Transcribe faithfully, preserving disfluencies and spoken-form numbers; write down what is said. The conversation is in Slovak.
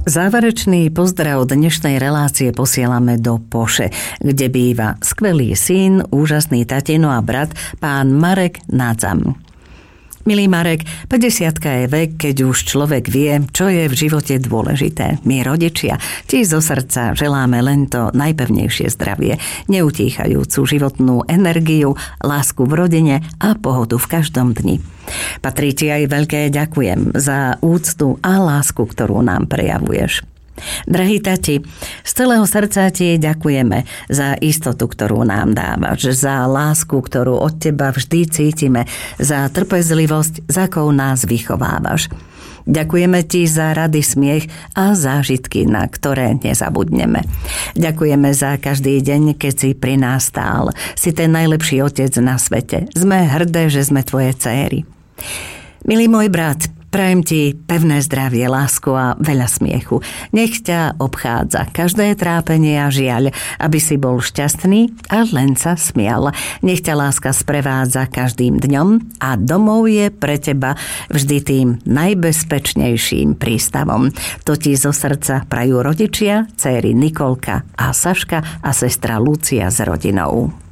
Záverečný pozdrav dnešnej relácie posielame do Poše, kde býva skvelý syn, úžasný tatino a brat, pán Marek Nádzam. Milý Marek, päťdesiatka je vek, keď už človek vie, čo je v živote dôležité. My rodičia ti zo srdca želáme len to najpevnejšie zdravie, neutíchajúcu životnú energiu, lásku v rodine a pohodu v každom dni. Patrí ti aj veľké ďakujem za úctu a lásku, ktorú nám prejavuješ. Drahý tati, z celého srdca ti ďakujeme za istotu, ktorú nám dávaš, za lásku, ktorú od teba vždy cítime, za trpezlivosť, za akou nás vychovávaš. Ďakujeme ti za rady, smiech a zážitky, na ktoré nezabudneme. Ďakujeme za každý deň, keď si pri nás stál. Si ten najlepší otec na svete. Sme hrdé, že sme tvoje dcéry. Milý môj brat, prajem ti pevné zdravie, lásku a veľa smiechu. Nech ťa obchádza každé trápenie a žiaľ, aby si bol šťastný a len sa smial. Nech ťa láska sprevádza každým dňom a domov je pre teba vždy tým najbezpečnejším prístavom. To ti zo srdca prajú rodičia, dcéry Nikolka a Saška a sestra Lucia s rodinou.